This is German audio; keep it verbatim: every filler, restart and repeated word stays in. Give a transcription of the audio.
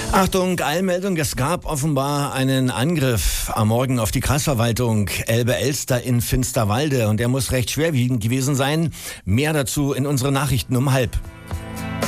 Achtung, Eilmeldung, es gab offenbar einen Angriff am Morgen auf die Kreisverwaltung Elbe-Elster in Finsterwalde und der muss recht schwerwiegend gewesen sein. Mehr dazu in unseren Nachrichten um halb.